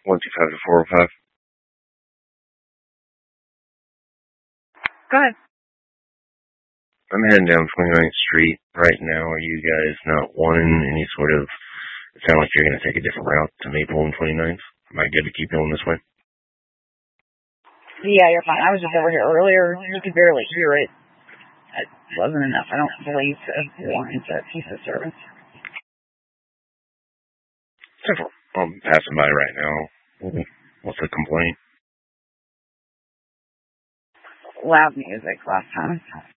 125 to 405. Go ahead. I'm heading down 29th Street right now. Are you guys not wanting any sort of... It sounds like you're going to take a different route to Maple and 29th. Am I good to keep going this way? Yeah, you're fine. I was just over here earlier. You could barely hear it. It wasn't enough, I don't believe, to warrant a piece of service. I'm passing by right now. What's the complaint? Loud music last time.